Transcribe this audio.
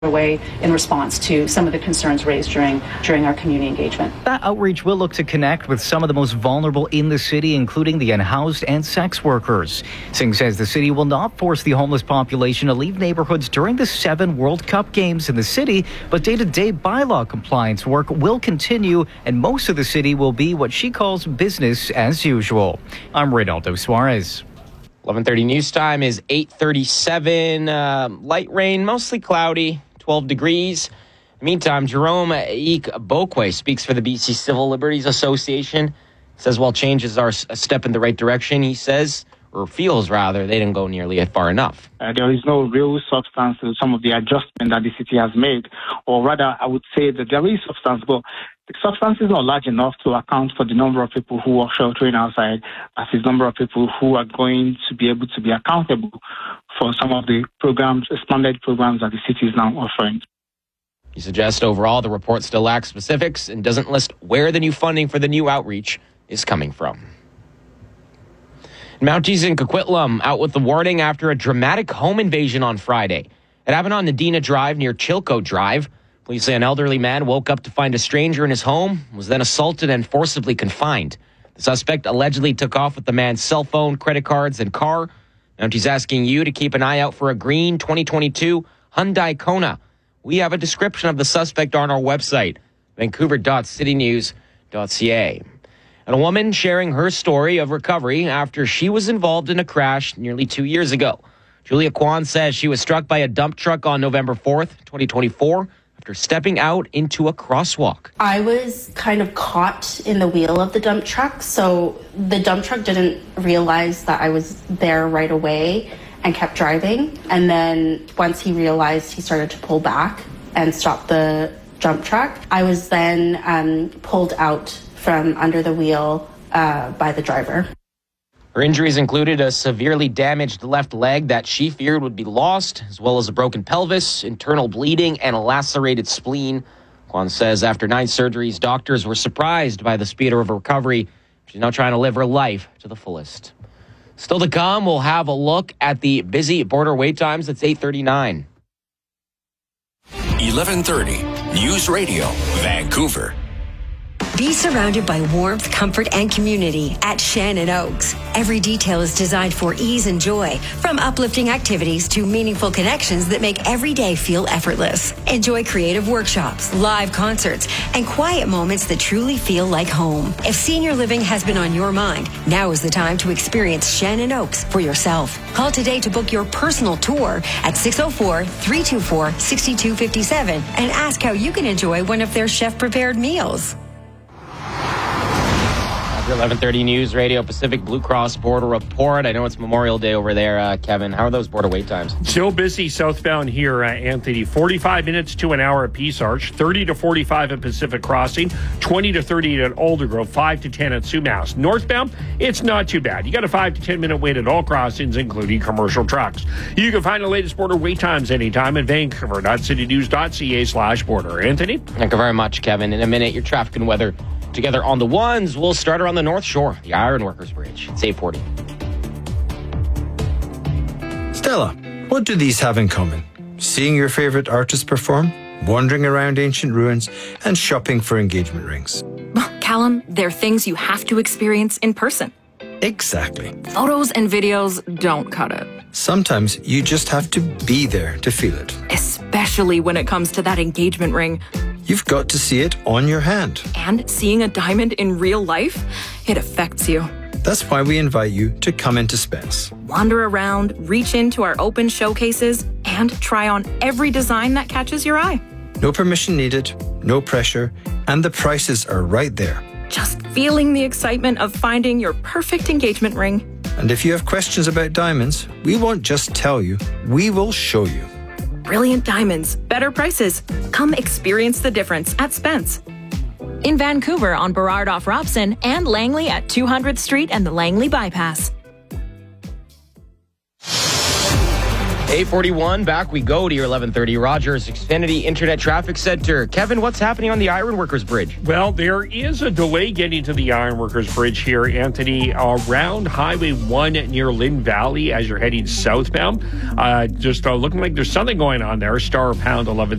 way in response to some of the concerns raised during our community engagement. That outreach will look to connect with some of the most vulnerable in the city, including the unhoused and sex workers. Singh says the city will not force the homeless population to leave neighborhoods during the 7 World Cup games in the city, but day-to-day bylaw compliance work will continue, and most of the city will be what she calls business as usual. I'm Reynaldo Suarez. 11:30 news time is 8:37. Light rain, mostly cloudy. 12 degrees. Meantime, Jerome Ikebokwe speaks for the BC Civil Liberties Association. Says while changes are a step in the right direction, he says, or feels rather, they didn't go nearly far enough. There is no real substance to some of the adjustment that the city has made. Or rather, I would say that there is substance, but the substance is not large enough to account for the number of people who are sheltering outside, as the number of people who are going to be able to be accountable for some of the programs, expanded programs that the city is now offering. He suggests overall the report still lacks specifics and doesn't list where the new funding for the new outreach is coming from. Mounties in Coquitlam out with the warning after a dramatic home invasion on Friday. It happened on Nadina Drive near Chilco Drive. Police say an elderly man woke up to find a stranger in his home, was then assaulted and forcibly confined. The suspect allegedly took off with the man's cell phone, credit cards, and car. Mounties asking you to keep an eye out for a green 2022 Hyundai Kona. We have a description of the suspect on our website, vancouver.citynews.ca. And a woman sharing her story of recovery after she was involved in a crash nearly 2 years ago. Julia Kwan says she was struck by a dump truck on November 4th, 2024, after stepping out into a crosswalk. I was kind of caught in the wheel of the dump truck, so the dump truck didn't realize that I was there right away and kept driving. And then once he realized, he started to pull back and stop the dump truck. I was then pulled out from under the wheel by the driver. Her injuries included a severely damaged left leg that she feared would be lost, as well as a broken pelvis, internal bleeding, and a lacerated spleen. Kwan says after 9 surgeries, doctors were surprised by the speed of her recovery. She's now trying to live her life to the fullest. Still to come, we'll have a look at the busy border wait times. It's 8:39. 11:30 News Radio, Vancouver. Be surrounded by warmth, comfort, and community at Shannon Oaks. Every detail is designed for ease and joy, from uplifting activities to meaningful connections that make every day feel effortless. Enjoy creative workshops, live concerts, and quiet moments that truly feel like home. If senior living has been on your mind, now is the time to experience Shannon Oaks for yourself. Call today to book your personal tour at 604-324-6257 and ask how you can enjoy one of their chef-prepared meals. 11:30 News Radio Pacific Blue Cross Border Report. I know it's Memorial Day over there, Kevin. How are those border wait times? Still busy southbound here, Anthony. 45 minutes to an hour at Peace Arch, 30 to 45 at Pacific Crossing, 20 to 30 at Aldergrove, 5 to 10 at Sumas. Northbound, it's not too bad. You got a 5 to 10 minute wait at all crossings, including commercial trucks. You can find the latest border wait times anytime at vancouver.citynews.ca/border. Anthony? Thank you very much, Kevin. In a minute, your traffic and weather together on the ones. We'll start around the North Shore, the Ironworkers Bridge. It's 8:40. Stella, what do these have in common? Seeing your favorite artist perform, wandering around ancient ruins, and shopping for engagement rings. Callum, they're things you have to experience in person. Exactly. Photos and videos don't cut it. Sometimes you just have to be there to feel it. Especially when it comes to that engagement ring. You've got to see it on your hand. And seeing a diamond in real life, it affects you. That's why we invite you to come into Spence. Wander around, reach into our open showcases, and try on every design that catches your eye. No permission needed, no pressure, and the prices are right there. Just feeling the excitement of finding your perfect engagement ring. And if you have questions about diamonds, we won't just tell you, we will show you. Brilliant diamonds, better prices. Come experience the difference at Spence. In Vancouver on Burrard off Robson and Langley at 200th Street and the Langley Bypass. 841, back we go to your 1130 Rogers Xfinity Internet Traffic Center. Kevin, what's happening on the Ironworkers Bridge? Well, there is a delay getting to the Ironworkers Bridge here, Anthony, around Highway 1 near Lynn Valley as you're heading southbound. Just looking like there's something going on there. Star pound 11.